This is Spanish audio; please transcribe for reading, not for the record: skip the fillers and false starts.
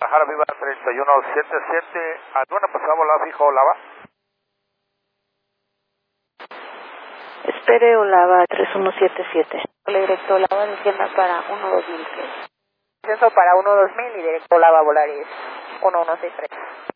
Guadalajara Viva 3177, ¿alguna pasada volada fijo Olava? Espere Olava 3177. Directo Olava descienda para 12000. Descenso para 12000 y directo Olava Volaris 1163.